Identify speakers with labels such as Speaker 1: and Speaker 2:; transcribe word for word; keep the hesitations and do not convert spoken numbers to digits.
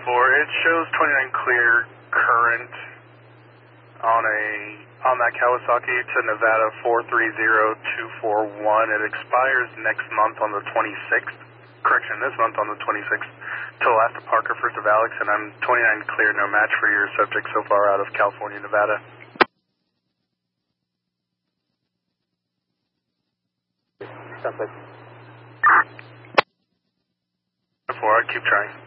Speaker 1: four, it shows twenty-nine clear current on a on that Kawasaki to Nevada four three zero two four one. It expires next month on the twenty-sixth. Correction, this month on the twenty-sixth. Till after Parker, first of Alex, and I'm twenty-nine clear, no match for your subject so far out of California, Nevada.
Speaker 2: Sounds like.
Speaker 1: Four, I'd keep trying.